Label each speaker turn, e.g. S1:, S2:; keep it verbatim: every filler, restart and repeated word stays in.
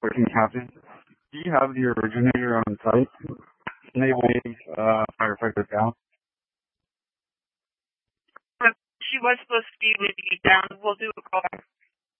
S1: working, Captain. Do you have the originator on site? Can they wave uh, firefighters down?
S2: She was supposed to be leaving it down. We'll do a call back.